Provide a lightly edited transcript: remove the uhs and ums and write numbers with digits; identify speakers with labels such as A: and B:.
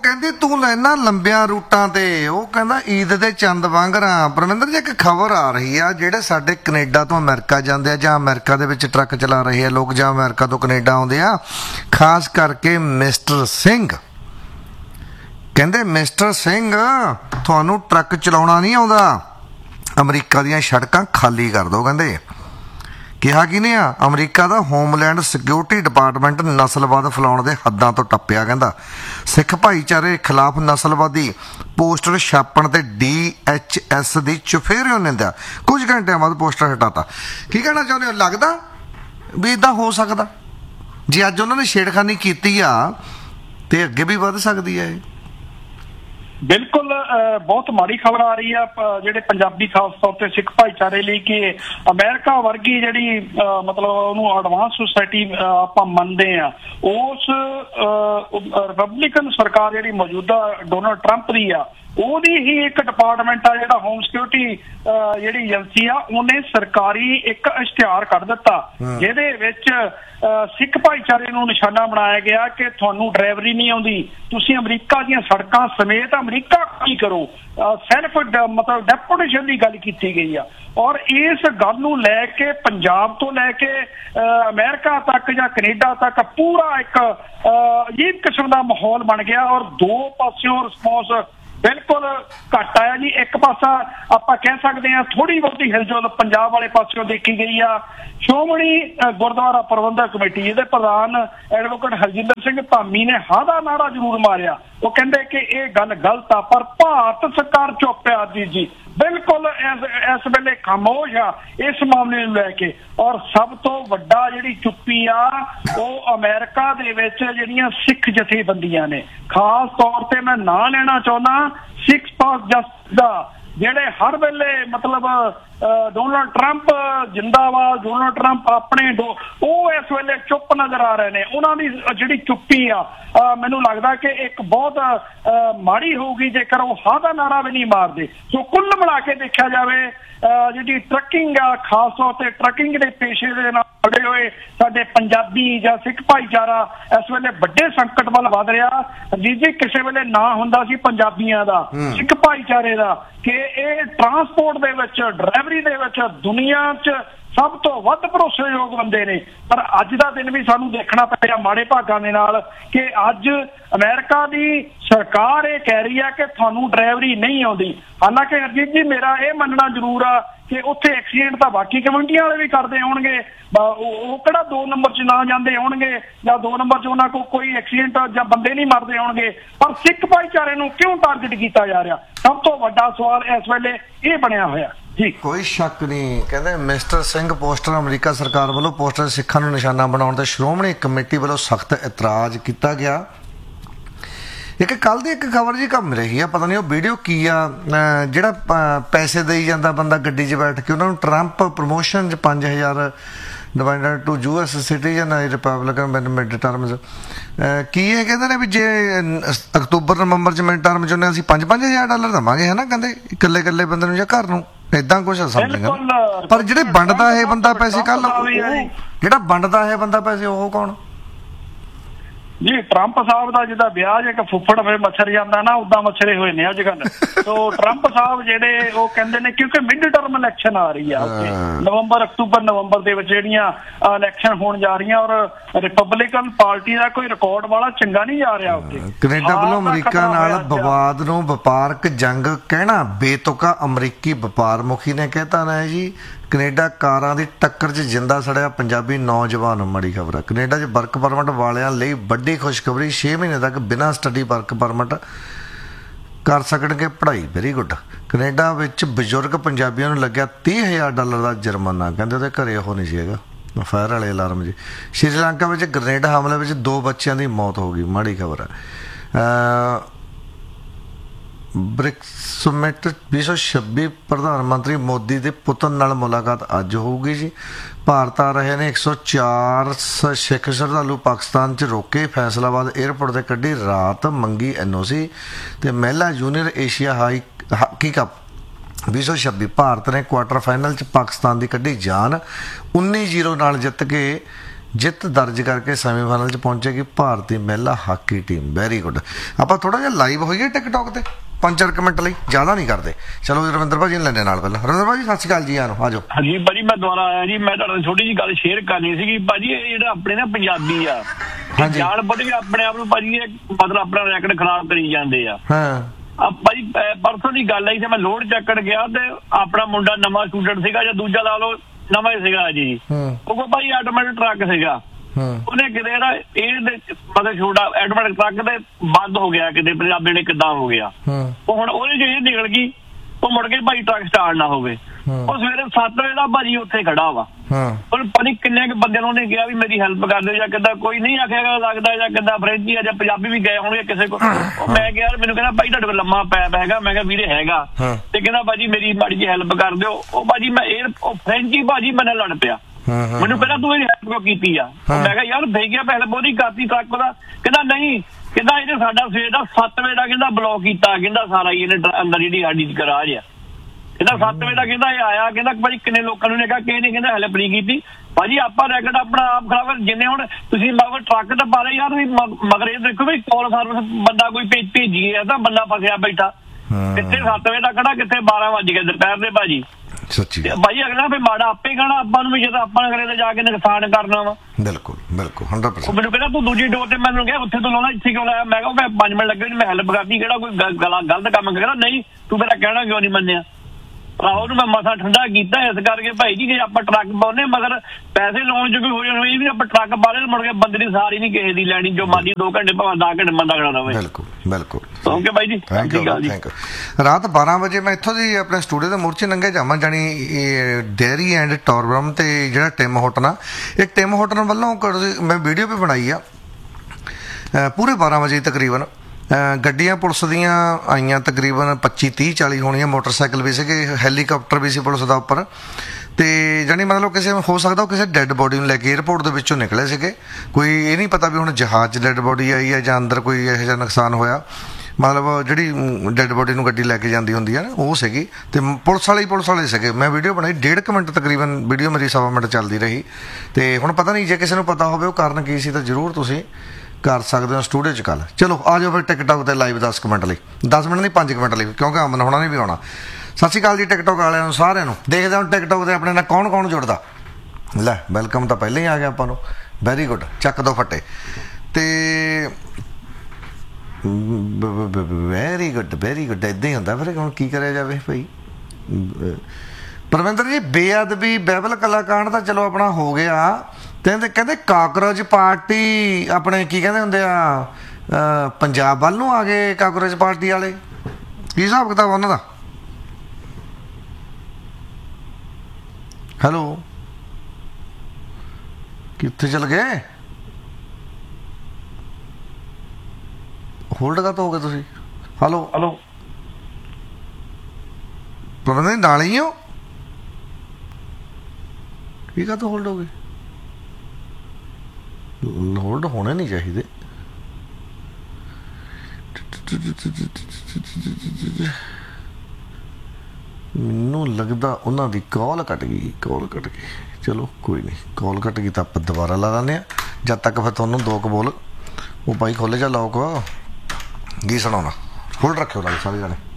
A: ਕਹਿੰਦੀ ਤੂੰ ਲੈਣਾ ਲੰਬਿਆਂ ਰੂਟਾਂ ਤੇ, ਉਹ ਕਹਿੰਦਾ ਈਦ ਦੇ ਚੰਦ ਵਾਂਗਰਾਂ। ਪਰਮਿੰਦਰ ਜੀ, ਇੱਕ ਖਬਰ ਆ ਰਹੀ ਆ, ਜਿਹੜੇ ਸਾਡੇ ਕੈਨੇਡਾ ਤੋਂ ਅਮਰੀਕਾ ਜਾਂਦੇ ਆ ਜਾਂ ਅਮਰੀਕਾ ਦੇ ਵਿੱਚ ਟਰੱਕ ਚਲਾ ਰਹੇ ਆ ਲੋਕ, ਜਾਂ ਅਮਰੀਕਾ ਤੋਂ ਕੈਨੇਡਾ ਆਉਂਦੇ ਆ, ਖਾਸ ਕਰਕੇ ਮਿਸਟਰ ਸਿੰਘ ਕਹਿੰਦੇ, ਮਿਸਟਰ ਸਿੰਘ ਤੁਹਾਨੂੰ ਟਰੱਕ ਚਲਾਉਣਾ ਨਹੀਂ ਆਉਂਦਾ, ਅਮਰੀਕਾ ਦੀਆਂ ਸੜਕਾਂ ਖਾਲੀ ਕਰ ਦਿਓ। ਕਹਿੰਦੇ ਕਿਹਾ ਕਿਹਨੇ ਆ? ਅਮਰੀਕਾ ਦਾ ਹੋਮਲੈਂਡ ਸਿਕਿਉਰਿਟੀ ਡਿਪਾਰਟਮੈਂਟ ਨਸਲਵਾਦ ਫੈਲਾਉਣ ਦੇ ਹੱਦਾਂ ਤੋਂ ਟੱਪਿਆ। ਕਹਿੰਦਾ ਸਿੱਖ ਭਾਈਚਾਰੇ ਖਿਲਾਫ ਨਸਲਵਾਦੀ ਪੋਸਟਰ ਛਾਪਣ ਤੇ DHS ਦੀ ਚੁਫੇਰਿਓਂ ਨਿੰਦਿਆ। ਕੁਝ ਘੰਟਿਆਂ ਬਾਅਦ ਪੋਸਟਰ ਹਟਾਤਾ। ਕੀ ਕਹਿਣਾ ਚਾਹੁੰਦੇ ਹੋ? ਲੱਗਦਾ ਵੀ ਇੱਦਾਂ ਹੋ ਸਕਦਾ? ਜੇ ਅੱਜ ਉਹਨਾਂ ਨੇ ਛੇੜਖਾਨੀ ਕੀਤੀ ਆ ਤੇ ਅੱਗੇ ਵੀ ਵੱਧ ਸਕਦੀ ਹੈ ਇਹ।
B: ਬਿਲਕੁਲ ਬਹੁਤ ਮਾੜੀ ਖਬਰ ਆ ਰਹੀ ਆ ਜਿਹੜੇ ਪੰਜਾਬੀ ਖਾਸ ਤੌਰ ਤੇ ਸਿੱਖ ਭਾਈਚਾਰੇ ਲਈ, ਕਿ ਅਮਰੀਕਾ ਵਰਗੀ ਜਿਹੜੀ ਮਤਲਬ ਉਹਨੂੰ ਐਡਵਾਂਸ ਸੁਸਾਇਟੀ ਆਪਾਂ ਮੰਨਦੇ ਆ, ਉਸ ਰਿਪਬਲਿਕਨ ਸਰਕਾਰ ਜਿਹੜੀ ਮੌਜੂਦਾ ਡੋਨਾਲਡ ਟਰੰਪ ਦੀ ਆ, ਉਹਦੀ ਹੀ ਇੱਕ ਡਿਪਾਰਟਮੈਂਟ ਆ ਜਿਹੜਾ ਹੋਮ ਸਿਕਿਉਰਿਟੀ ਜਿਹੜੀ ਏਜੰਸੀ ਆ, ਉਹਨੇ ਸਰਕਾਰੀ ਇੱਕ ਇਸ਼ਤਿਹਾਰ ਕੱਢ ਦਿੱਤਾ ਜਿਹਦੇ ਵਿੱਚ ਸਿੱਖ ਭਾਈਚਾਰੇ ਨੂੰ ਨਿਸ਼ਾਨਾ ਬਣਾਇਆ ਗਿਆ ਕਿ ਤੁਹਾਨੂੰ ਡਰਾਈਵਰੀ ਨਹੀਂ ਆਉਂਦੀ, ਤੁਸੀਂ ਅਮਰੀਕਾ ਦੀਆਂ ਸੜਕਾਂ ਸਮੇਤ ਅਮਰੀਕਾ ਕੀ ਕਰੋ। ਸੈਲਫ ਮਤਲਬ ਡੈਪੂਟੇਸ਼ਨ ਦੀ ਗੱਲ ਕੀਤੀ ਗਈ ਆ। ਔਰ ਇਸ ਗੱਲ ਨੂੰ ਲੈ ਕੇ ਪੰਜਾਬ ਤੋਂ ਲੈ ਕੇ ਅਮਰੀਕਾ ਤੱਕ ਜਾਂ ਕੈਨੇਡਾ ਤੱਕ ਪੂਰਾ ਇੱਕ ਅਜੀਬ ਕਿਸਮ ਦਾ ਮਾਹੌਲ ਬਣ ਗਿਆ। ਔਰ ਦੋ ਪਾਸਿਓਂ ਰਿਸਪੌਂਸ ਬਿਲਕੁਲ ਘੱਟ ਆਇਆ ਜੀ। ਇੱਕ ਪਾਸਾ ਆਪਾਂ ਕਹਿ ਸਕਦੇ ਹਾਂ ਥੋੜੀ ਬਹੁਤੀ ਹਿਲਜੁਲ ਪੰਜਾਬ ਵਾਲੇ ਪਾਸਿਓਂ ਦੇਖੀ ਗਈ ਆ। ਸ਼੍ਰੋਮਣੀ ਗੁਰਦੁਆਰਾ ਪ੍ਰਬੰਧਕ ਕਮੇਟੀ ਇਹਦੇ ਪ੍ਰਧਾਨ ਐਡਵੋਕੇਟ ਹਰਜਿੰਦਰ ਸਿੰਘ ਧਾਮੀ ਨੇ ਹਾਂ ਦਾ ਨਾਰਾ ਜ਼ਰੂਰ ਮਾਰਿਆ। ਉਹ ਕਹਿੰਦੇ ਕਿ ਇਹ ਗੱਲ ਗਲਤ ਆ, ਪਰ ਭਾਰਤ ਸਰਕਾਰ ਚੁੱਪ ਆ ਜੀ ਬਿਲਕੁਲ ਇਸ ਵੇਲੇ ਖਾਮੋਸ਼ ਆ ਇਸ ਮਾਮਲੇ ਨੂੰ ਲੈ ਕੇ। ਔਰ ਸਭ ਤੋਂ ਵੱਡਾ ਜਿਹੜੀ ਚੁੱਪੀ ਆ ਉਹ ਅਮਰੀਕਾ ਦੇ ਵਿੱਚ ਜਿਹੜੀਆਂ ਸਿੱਖ ਜਥੇਬੰਦੀਆਂ ਨੇ, ਖਾਸ ਤੌਰ ਤੇ ਮੈਂ ਨਾਂ ਲੈਣਾ ਚਾਹੁੰਦਾ ਸਿੱਖ ਪਾਸ ਜਸਟਿਸ ਦਾ, ਜਿਹੜੇ ਹਰ ਵੇਲੇ ਮਤਲਬ ਡੋਨਾਲਡ ਟਰੰਪ ਜਿੰਦਾਬਾਦ, ਡੋਨਾਲਡ ਟਰੰਪ ਆਪਣੇ ਉਹ ਇਸ ਵੇਲੇ ਚੁੱਪ ਨਜ਼ਰ ਆ ਰਹੇ ਨੇ। ਉਹਨਾਂ ਦੀ ਜਿਹੜੀ ਚੁੱਪੀ ਆ ਮੈਨੂੰ ਲੱਗਦਾ ਕਿ ਇੱਕ ਬਹੁਤ ਮਾੜੀ ਹੋਊਗੀ ਜੇਕਰ ਉਹ ਹਾਂ ਦਾ ਨਾਰਾ ਵੀ ਨਹੀਂ ਮਾਰਦੇ। ਸੋ ਕੁੱਲ ਮਿਲਾ ਕੇ ਦੇਖਿਆ ਜਾਵੇ ਜਿਹੜੀ ਟਰੱਕਿੰਗ ਆ, ਖਾਸ ਤੌਰ ਤੇ ਟਰੱਕਿੰਗ ਦੇ ਪੇਸ਼ੇ ਦੇ ਨਾਲ ਜੁੜੇ ਹੋਏ ਸਾਡੇ ਪੰਜਾਬੀ ਜਾਂ ਸਿੱਖ ਭਾਈਚਾਰਾ ਇਸ ਵੇਲੇ ਵੱਡੇ ਸੰਕਟ ਵੱਲ ਵਧ ਰਿਹਾ। ਜੀ ਕਿਸੇ ਵੇਲੇ ਨਾਂ ਹੁੰਦਾ ਸੀ ਪੰਜਾਬੀਆਂ ਦਾ, ਸਿੱਖ ਭਾਈਚਾਰੇ ਦਾ, ਕਿ ਇਹ ਟਰਾਂਸਪੋਰਟ ਦੇ ਵਿੱਚ, ਡਰਾਈਵਰੀ ਦੇ ਵਿੱਚ ਦੁਨੀਆ 'ਚ ਸਭ ਤੋਂ ਵੱਧ ਭਰੋਸੇਯੋਗ ਬੰਦੇ ਨੇ। ਪਰ ਅੱਜ ਦਾ ਦਿਨ ਵੀ ਸਾਨੂੰ ਦੇਖਣਾ ਪਿਆ ਮਾੜੇ ਭਾਗਾਂ ਦੇ ਨਾਲ ਕਿ ਅੱਜ ਅਮਰੀਕਾ ਦੀ ਸਰਕਾਰ ਇਹ ਕਹਿ ਰਹੀ ਹੈ ਕਿ ਤੁਹਾਨੂੰ ਡਰਾਈਵਰੀ ਨਹੀਂ ਆਉਂਦੀ। ਹਾਲਾਂਕਿ ਹਰਜੀਤ ਜੀ ਮੇਰਾ ਇਹ ਮੰਨਣਾ ਜ਼ਰੂਰ ਆ ਕਿ ਉੱਥੇ ਐਕਸੀਡੈਂਟ ਤਾਂ ਬਾਕੀ ਕਮਿਊਨਿਟੀਆਂ ਵਾਲੇ ਵੀ ਕਰਦੇ ਹੋਣਗੇ, ਉਹ ਕਿਹੜਾ 2 ਨੰਬਰ 'ਚ ਨਾ ਜਾਂਦੇ ਹੋਣਗੇ ਜਾਂ 2 ਨੰਬਰ 'ਚ ਉਹਨਾਂ ਕੋਲ ਕੋਈ ਐਕਸੀਡੈਂਟ ਜਾਂ ਬੰਦੇ ਨਹੀਂ ਮਰਦੇ ਹੋਣਗੇ। ਪਰ ਸਿੱਖ ਭਾਈਚਾਰੇ ਨੂੰ ਕਿਉਂ ਟਾਰਗੇਟ ਕੀਤਾ ਜਾ ਰਿਹਾ? ਸਭ ਤੋਂ ਵੱਡਾ ਸਵਾਲ ਇਸ ਵੇਲੇ ਇਹ ਬਣਿਆ ਹੋਇਆ ਜੀ।
A: ਕੋਈ ਸ਼ੱਕ ਨਹੀਂ। ਕਹਿੰਦੇ ਮਿਸਟਰ ਸਿੰਘ ਪੋਸਟਰ ਅਮਰੀਕਾ ਸਰਕਾਰ ਵੱਲੋਂ ਪੋਸਟਰ ਸਿੱਖਾਂ ਨੂੰ ਨਿਸ਼ਾਨਾ ਬਣਾਉਣ ਤੇ ਸ਼੍ਰੋਮਣੀ ਕਮੇਟੀ ਵੱਲੋਂ ਸਖਤ ਇਤਰਾਜ਼ ਕੀਤਾ ਗਿਆ। ਇੱਕ ਕੱਲ ਦੀ ਇੱਕ ਖਬਰ ਜੀ ਘੁੰਮ ਰਹੀ ਆ, ਪਤਾ ਨਹੀਂ ਉਹ ਵੀਡੀਓ ਕੀ ਆ, ਜਿਹੜਾ ਪੈਸੇ ਦੇਈ ਜਾਂਦਾ ਬੰਦਾ ਗੱਡੀ 'ਚ ਬੈਠ ਕੇ, ਉਹਨਾਂ ਨੂੰ ਟਰੰਪ ਪ੍ਰਮੋਸ਼ਨ 'ਚ 5000 divided to US citizen Republican mid ਟਰਮਜ਼ ਕੀ ਇਹ ਕਹਿੰਦੇ ਨੇ ਵੀ ਜੇ ਅਕਤੂਬਰ ਨਵੰਬਰ 'ਚ ਮਿਡ ਟਰਮ 'ਚ ਉਹਨੇ ਅਸੀਂ $5,000 ਦੇਵਾਂਗੇ, ਹੈ ਨਾ, ਕਹਿੰਦੇ ਇਕੱਲੇ ਇਕੱਲੇ ਬੰਦੇ ਨੂੰ ਜਾਂ ਘਰ ਨੂੰ, ਏਦਾਂ ਕੁਛ ਸਮਝਦੇ। ਪਰ ਜਿਹੜੇ ਵੰਡਦਾ ਇਹ ਬੰਦਾ ਪੈਸੇ, ਕੱਲ ਜਿਹੜਾ ਵੰਡਦਾ ਇਹ ਬੰਦਾ ਪੈਸੇ, ਉਹ ਕੌਣ
B: ਜੀ? ਟਰੰਪ ਸਾਹਿਬ ਦਾ ਜਿੱਦਾਂ ਵਿਆਹ ਇੱਕ ਫੁੱਫੜ ਫਿਰ ਮੱਛਰ ਜਾਂਦਾ ਨਾ, ਉਦਾਂ ਮੱਛਰੇ ਹੋਏ ਨੇ ਅੱਜ ਕੱਲ। ਸੋ ਟਰੰਪ ਸਾਹਿਬ ਜਿਹੜੇ ਉਹ ਕਹਿੰਦੇ ਨੇ, ਕਿਉਂਕਿ ਮਿਡ ਟਰਮ ਇਲੈਕਸ਼ਨ ਆ ਰਹੀ ਆ ਉੱਥੇ ਅਕਤੂਬਰ ਨਵੰਬਰ ਦੇ ਵਿੱਚ ਜਿਹੜੀਆਂ ਇਲੈਕਸ਼ਨ ਹੋਣ ਜਾ ਰਹੀਆਂ, ਔਰ ਰਿਪਬਲਿਕਨ ਪਾਰਟੀ ਦਾ ਕੋਈ ਰਿਕਾਰਡ ਵਾਲਾ ਚੰਗਾ ਨਹੀਂ ਜਾ ਰਿਹਾ ਉੱਥੇ।
A: ਕੈਨੇਡਾ ਵੱਲੋਂ ਅਮਰੀਕਾ ਨਾਲ ਵਿਵਾਦ ਨੂੰ ਵਪਾਰਕ ਜੰਗ ਕਹਿਣਾ ਬੇਤੁਕਾ। ਅਮਰੀਕੀ ਵਪਾਰ ਮੁਖੀ ਨੇ ਕਹਿਤਾ ਨਾ ਜੀ, ਕੈਨੇਡਾ ਕਾਰਾਂ ਦੀ ਟੱਕਰ 'ਚ ਜਿੰਦਾ ਸੜਿਆ ਪੰਜਾਬੀ ਨੌਜਵਾਨ। ਮਾੜੀ ਖਬਰ ਹੈ। ਕੈਨੇਡਾ 'ਚ ਵਰਕ ਪਰਮਿਟ ਵਾਲਿਆਂ ਲਈ ਵੱਡੀ ਖੁਸ਼ਖਬਰੀ, 6 ਮਹੀਨੇ ਤੱਕ ਬਿਨਾਂ ਸਟੱਡੀ ਵਰਕ ਪਰਮਿਟ ਕਰ ਸਕਣਗੇ ਪੜ੍ਹਾਈ। Very good. ਕੈਨੇਡਾ ਵਿੱਚ ਬਜ਼ੁਰਗ ਪੰਜਾਬੀਆਂ ਨੂੰ ਲੱਗਿਆ $30,000 ਦਾ ਜੁਰਮਾਨਾ। ਕਹਿੰਦੇ ਉਹਦੇ ਘਰੇ ਉਹ ਨਹੀਂ ਸੀਗਾ ਫਾਇਰ ਵਾਲੇ ਅਲਾਰਮ ਜੀ। ਸ਼੍ਰੀਲੰਕਾ ਵਿੱਚ ਗ੍ਰੇਨੇਡ ਹਮਲੇ ਵਿੱਚ 2 ਬੱਚਿਆਂ ਦੀ ਮੌਤ ਹੋ ਗਈ। ਮਾੜੀ ਖਬਰ ਹੈ। ਬ੍ਰਿਕਸ ਸਮਿਟ 2026 ਪ੍ਰਧਾਨ ਮੰਤਰੀ ਮੋਦੀ ਦੇ ਪੁੱਤਰ ਨਾਲ ਮੁਲਾਕਾਤ ਅੱਜ ਹੋਊਗੀ ਜੀ। ਭਾਰਤ ਆ ਰਹੇ ਨੇ 104 ਸਿੱਖ ਸ਼ਰਧਾਲੂ। ਪਾਕਿਸਤਾਨ 'ਚ ਰੋਕੇ, ਫੈਸਲਾਬਾਦ ਏਅਰਪੋਰਟ 'ਤੇ ਕੱਢੀ ਰਾਤ ਮੰਗੀ NOC। ਤੇ ਮਹਿਲਾ junior Asia hockey cup 2026 Bharat ਨੇ ਕੁਆਟਰ ਫਾਈਨਲ 'ਚ ਪਾਕਿਸਤਾਨ ਦੀ ਕੱਢੀ ਜਾਨ। 19-0 ਨਾਲ ਜਿੱਤ ਕੇ ਜਿੱਤ ਦਰਜ ਕਰਕੇ ਸੈਮੀਫਾਈਨਲ 'ਚ ਪਹੁੰਚੇਗੀ ਭਾਰਤੀ ਮਹਿਲਾ ਹਾਕੀ ਟੀਮ। Very good. ਆਪਾਂ ਥੋੜਾ ਜਿਹਾ ਲਾਈਵ ਹੋਈਏ ਟਿਕਟੌਕ ਤੇ 5-4 ਮਿੰਟ ਲਈ, ਜ਼ਿਆਦਾ ਨਹੀਂ ਕਰਦੇ। ਚਲੋ ਰਵਿੰਦਰ ਭਾਜੀ ਨੂੰ ਲੈਣੇ ਨਾਲ ਪਹਿਲਾਂ। ਰਵਿੰਦਰ ਭਾਜੀ ਸਤਿ ਸ਼੍ਰੀ ਅਕਾਲ ਜੀ, ਆ ਜਾਓ।
C: ਹਾਂਜੀ ਭਾਜੀ ਮੈਂ ਦੁਬਾਰਾ ਆਇਆ ਜੀ। ਮੈਂ ਤੁਹਾਡੇ ਨਾਲ ਛੋਟੀ ਜਿਹੀ ਗੱਲ ਸ਼ੇਅਰ ਕਰਨੀ ਸੀਗੀ ਭਾਜੀ। ਇਹ ਜਿਹੜਾ ਆਪਣੇ ਨਾ ਪੰਜਾਬੀ ਆ, ਜਾਣ ਬੁੱਝ ਕੇ ਆਪਣੇ ਆਪ ਨੂੰ ਭਾਜੀ ਇਹ ਮਤਲਬ ਆਪਣਾ ਰੈਕਡ ਖਰਾਬ ਕਰੀ ਜਾਂਦੇ ਆ। ਆ ਭਾਜੀ ਪਰਸੋਂ ਦੀ ਗੱਲ ਆਈ ਤੇ ਮੈਂ ਲੋਡ ਚੱਕਣ ਗਿਆ ਤੇ ਆਪਣਾ ਮੁੰਡਾ ਨਵਾਂ ਸਟੂਡੈਂਟ ਸੀਗਾ ਜਾਂ ਦੂਜਾ ਲਾ ਲਓ ਨਵਾਂ ਹੀ ਸੀਗਾ ਜੀ। ਉਹ ਭਾਈ ਆਟੋਮੈਟਿਕ ਟਰੱਕ ਸੀਗਾ, ਉਹਨੇ ਕਿਤੇ ਨਾ ਇਹ ਮਤਲਬ ਛੋਟਾ ਆਟੋਮੈਟਿਕ ਟਰੱਕ ਤੇ ਬੰਦ ਹੋ ਗਿਆ ਕਿਤੇ, ਪੰਜਾਬੀ ਨੇ ਕਿੱਦਾਂ ਹੋ ਗਿਆ। ਉਹ ਹੁਣ ਉਹਦੇ ਜੇ ਇਹ ਨਿਕਲ ਗਈ, ਉਹ ਮੁੜ ਕੇ ਭਾਈ ਟਰੱਕ ਸਟਾਰਟ ਨਾ ਹੋਵੇ। ਉਹ ਸਵੇਰੇ 7 ਵਜੇ ਦਾ ਭਾਜੀ ਉੱਥੇ ਖੜਾ ਵਾ। ਉਹਨੂੰ ਪਤਾ ਕਿੰਨੇ ਕੁ ਬੰਦਿਆਂ ਨੂੰ ਉਹਨੇ ਕਿਹਾ ਵੀ ਮੇਰੀ ਹੈਲਪ ਕਰ ਦਿਓ ਜਾਂ ਕਿੱਦਾਂ, ਕੋਈ ਨਹੀਂ ਆਖਿਆ ਲੱਗਦਾ ਜਾਂ ਕਿੱਦਾਂ ਫਰੈਂਚੀ ਆ ਜਾਂ ਪੰਜਾਬੀ ਵੀ ਗਏ ਹੋਣਗੇ ਕਿਸੇ ਕੋਲ। ਮੈਂ ਕਿਹਾ ਮੈਨੂੰ ਕਹਿੰਦਾ ਭਾਈ ਤੁਹਾਡੇ ਕੋਲ ਲੰਮਾ ਪੈਪ ਹੈਗਾ? ਮੈਂ ਕਿਹਾ ਵੀਰੇ ਹੈਗਾ। ਤੇ ਕਹਿੰਦਾ ਭਾਜੀ ਮੇਰੀ ਮਾੜੀ ਜਿਹੀ ਹੈਲਪ ਕਰ ਦਿਓ। ਉਹ ਭਾਜੀ ਮੈਂ ਉਹ ਫਰੈਂਚੀ ਭਾਜੀ ਮੇਰੇ ਨਾਲ ਲੜ ਪਿਆ। ਮੈਨੂੰ ਕਹਿੰਦਾ ਤੂੰ ਇਹਦੀ ਹੈਲਪ ਕਿਉਂ ਕੀਤੀ ਆ? ਮੈਂ ਕਿਹਾ ਯਾਰ ਭੇਜਿਆ ਪਹਿਲੇ ਬਹੁਤੀ ਕਰਤੀ ਟਰੱਕ ਦਾ। ਕਹਿੰਦਾ ਨਹੀਂ, ਕਹਿੰਦਾ ਇਹਨੇ ਸਾਡਾ ਸਵੇਰ ਦਾ 7 ਵਜੇ ਦਾ ਕਹਿੰਦਾ ਬਲੌਕ ਕੀਤਾ, ਕਹਿੰਦਾ ਸਾਰਾ ਹੀ ਇਹਨੇ ਅੰਦਰ ਜਿਹੜੀ ਸਾਡੀ ਗਰਾਜ ਆ। ਕਹਿੰਦਾ 7 ਵਜੇ ਦਾ ਕਹਿੰਦਾ ਇਹ ਆਇਆ, ਕਹਿੰਦਾ ਭਾਜੀ ਕਿੰਨੇ ਲੋਕਾਂ ਨੂੰ ਨੇ ਕਿਹਾ ਕਿਸੇ ਨੇ ਕਹਿੰਦਾ ਹੈਲਪ ਨਹੀਂ ਕੀਤੀ। ਭਾਜੀ ਆਪਾਂ ਰੈਕਡ ਆਪਣਾ ਆਪ ਖਰਾਬ। ਜਿੰਨੇ ਹੁਣ ਤੁਸੀਂ ਮਗਰ ਟਰੱਕ ਤੇ ਪਾ ਰਹੇ ਯਾਰ, ਮਗਰ ਇਹ ਦੇਖੋ ਵੀ ਕਾਲ ਸਰਵਿਸ ਬੰਦਾ ਕੋਈ ਭੇਜੀ ਹੈ ਤਾਂ ਬੰਦਾ ਫਸਿਆ ਬੈਠਾ। ਕਿੱਥੇ 7 ਵਜੇ ਦਾ ਖੜਾ, ਕਿੱਥੇ 12 ਵੱਜ ਗਏ ਦੁਪਹਿਰ ਦੇ ਭਾਜੀ।
A: ਸੱਚੀ
C: ਭਾਜੀ ਅਗਲਾ ਫਿਰ ਮਾੜਾ ਆਪੇ ਕਹਿਣਾ ਆਪਾਂ ਨੂੰ ਵੀ ਜਦੋਂ ਆਪਾਂ ਅਗਲੇ ਤੇ ਜਾ ਕੇ ਨੁਕਸਾਨ ਕਰਨਾ ਵਾ।
A: ਬਿਲਕੁਲ ਬਿਲਕੁਲ 100%।
C: ਮੈਨੂੰ ਕਹਿੰਦਾ ਤੂੰ ਦੂਜੀ ਡੋਰ ਤੇ ਮੈਨੂੰ ਕਿਹਾ ਉੱਥੇ ਤੋਂ ਲਾਉਣਾ, ਇੱਥੇ ਕਿਉਂ ਲਾਇਆ? ਮੈਂ ਕਿਹਾ ਮੈਂ 5 ਮਿੰਟ ਲੱਗੇ, ਮੈਂ ਹੈਲਪ ਕਰਦੀ, ਕਿਹੜਾ ਕੋਈ ਗਲਤ ਕੰਮ ਕਰਦਾ? ਨਹੀਂ ਤੂੰ ਮੇਰਾ ਕਹਿਣਾ ਕਿਉਂ ਨਹੀਂ ਮੰਨਿਆ? ਆਹੋ ਉਹਨੂੰ ਮੈਂ ਮਸਾ ਠੰਡਾ ਕੀਤਾ। ਇਸ ਕਰਕੇ ਭਾਈ ਜੀ ਜੇ ਆਪਾਂ ਟਰੱਕ ਪਾਉਨੇ ਮਗਰ ਪੈਸੇ ਲਾਉਣ ਜੋਗੇ ਹੋ ਜਾਣ, ਇਹ ਵੀ ਆਪਾਂ ਟਰੱਕ ਪਾ ਲੈ ਮੁੜ ਕੇ ਬੰਦੇ ਦੀ ਸਾਰੀ ਨਹੀਂ ਕਿਸੇ ਦੀ ਲੈਣੀ, ਜੋ ਮਰਜ਼ੀ 2 ਘੰਟੇ ਭਾਵੇਂ 10 ਘੰਟੇ ਬੰਦਾ ਖੜਾ ਰਵੇ।
A: ਬਿਲਕੁਲ ਬਿਲਕੁਲ।
C: ਓਕੇ ਬਾਈ ਜੀ,
A: ਥੈਂਕ ਯੂ। ਰਾਤ 12 ਵਜੇ ਮੈਂ ਇੱਥੋਂ ਦੀ ਆਪਣੇ ਸਟੂਡੀਓ ਦੇ ਮੋਰਚੇ ਲੰਘੇ ਜਾਵਾਂ, ਜਾਣੀ ਡੇਅਰੀ ਐਂਡ ਟੋਰਬਰਮ ਤੇ ਜਿਹੜਾ ਟਿਮ ਹੋਟਨ ਆ, ਇਹ ਟਿਮ ਹੋਟਨ ਵੱਲੋਂ ਮੈਂ ਵੀਡੀਓ ਵੀ ਬਣਾਈ ਆ। ਪੂਰੇ 12 ਵਜੇ ਤਕਰੀਬਨ ਗੱਡੀਆਂ ਪੁਲਿਸ ਦੀਆਂ ਆਈਆਂ, ਤਕਰੀਬਨ 25-30-40 ਹੋਣੀਆਂ। ਮੋਟਰਸਾਈਕਲ ਵੀ ਸੀਗੇ, ਹੈਲੀਕਾਪਟਰ ਵੀ ਸੀ ਪੁਲਿਸ ਦਾ ਉੱਪਰ। ਤੇ ਜਾਣੀ ਮਤਲਬ ਕਿਸੇ ਹੋ ਸਕਦਾ ਉਹ ਕਿਸੇ ਡੈੱਡ ਬੋਡੀ ਨੂੰ ਲੈ ਕੇ ਏਅਰਪੋਰਟ ਦੇ ਵਿੱਚੋਂ ਨਿਕਲੇ ਸੀਗੇ। ਕੋਈ ਇਹ ਨਹੀਂ ਪਤਾ ਵੀ ਹੁਣ ਜਹਾਜ਼ 'ਚ ਡੈੱਡ ਬੋਡੀ ਆਈ ਹੈ ਜਾਂ ਅੰਦਰ ਕੋਈ ਇਹੋ ਜਿਹਾ ਨੁਕਸਾਨ ਹੋਇਆ। ਮਤਲਬ ਜਿਹੜੀ ਡੈੱਡ ਬੋਡੀ ਨੂੰ ਗੱਡੀ ਲੈ ਕੇ ਜਾਂਦੀ ਹੁੰਦੀ ਹੈ ਨਾ, ਉਹ ਸੀਗੀ। ਤੇ ਪੁਲਿਸ ਵਾਲੇ ਸੀਗੇ। ਮੈਂ ਵੀਡੀਓ ਬਣਾਈ 1.5 ਮਿੰਟ ਤਕਰੀਬਨ, ਵੀਡੀਓ ਮੇਰੀ 1.25 ਮਿੰਟ ਚੱਲਦੀ ਰਹੀ। ਤੇ ਹੁਣ ਪਤਾ ਨਹੀਂ ਜੇ ਕਿਸੇ ਨੂੰ ਪਤਾ ਹੋਵੇ ਉਹ ਕਾਰਨ ਕੀ ਸੀ ਤਾਂ ਜ਼ਰੂਰ ਤੁਸੀਂ ਕਰ ਸਕਦੇ ਹੋ ਸਟੂਡੀਓ 'ਚ ਕੱਲ੍ਹ। ਚਲੋ ਆ ਜਾਓ ਫਿਰ ਟਿਕਟੌਕ ਤੇ ਲਾਈਵ 10 ਮਿੰਟ ਲਈ, 10 ਮਿੰਟ ਨਹੀਂ 5 ਮਿੰਟ ਲਈ, ਕਿਉਂਕਿ ਅਮਨ ਹੋਣਾ ਨੇ ਵੀ ਆਉਣਾ। ਸਤਿ ਸ਼੍ਰੀ ਅਕਾਲ ਜੀ ਟਿਕਟੌਕ ਵਾਲਿਆਂ ਨੂੰ ਸਾਰਿਆਂ ਨੂੰ। ਦੇਖਦੇ ਹਾਂ ਟਿਕਟੌਕ ਤੇ ਆਪਣੇ ਨਾਲ ਕੌਣ ਜੁੜਦਾ। ਲੈ ਵੈਲਕਮ ਤਾਂ ਪਹਿਲਾਂ ਹੀ ਆ ਗਿਆ ਆਪਾਂ ਨੂੰ। ਵੈਰੀ ਗੁੱਡ, ਚੱਕ ਦੋ ਫੱਟੇ। ਤੇ ਵੈਰੀ ਗੁੱਡ ਇੱਦਾਂ ਹੀ ਹੁੰਦਾ ਫਿਰ। ਹੁਣ ਕੀ ਕਰਿਆ ਜਾਵੇ ਭਾਈ। ਪਰਵਿੰਦਰ ਜੀ ਬੇਅਦਬੀ ਬਾਈਬਲ ਕਲਾਕਾਂਡ ਤਾਂ ਚਲੋ ਆਪਣਾ ਹੋ ਗਿਆ। ਕਹਿੰਦੇ ਕਾਕਰੋਚ ਪਾਰਟੀ ਆਪਣੇ ਕੀ ਕਹਿੰਦੇ ਹੁੰਦੇ ਆ ਪੰਜਾਬ ਵੱਲ ਨੂੰ ਆ ਗਏ। ਕਾਕਰੋਚ ਪਾਰਟੀ ਵਾਲੇ ਕੀ ਹਿਸਾਬ ਕਿਤਾਬ ਉਹਨਾਂ ਦਾ? ਹੈਲੋ ਕਿੱਥੇ ਚਲ ਗਏ? ਹੋਲਡ ਕਾ ਹੋ ਗਏ ਤੁਸੀਂ? ਹੈਲੋ ਪਰਵਿੰਦਰ ਨਾਲ ਹੀ ਹੋ? ਕੀ ਕਾ ਹੋਲਡ ਹੋ ਗਏ? ਹੋਲਡ ਹੋਣੇ ਨਹੀਂ ਚਾਹੀਦੇ। ਮੈਨੂੰ ਲੱਗਦਾ ਉਹਨਾਂ ਦੀ ਕਾਲ ਕੱਟ ਗਈ। ਚਲੋ ਕੋਈ ਨਹੀਂ, ਕਾਲ ਕੱਟ ਗਈ ਤਾਂ ਆਪਾਂ ਦੁਬਾਰਾ ਲਾ ਲੈਂਦੇ ਹਾਂ। ਜਦ ਤੱਕ ਫਿਰ ਤੁਹਾਨੂੰ 2 ਕੁ ਬੋਲ ਉਹ ਭਾਈ ਖੋਲੇ ਜਾ ਲੋਕ ਕੀ ਸੁਣਾਉਣਾ। ਹੋਲਡ ਰੱਖਿਓ ਨਾਲ ਸਾਰੇ ਜਾਣੇ।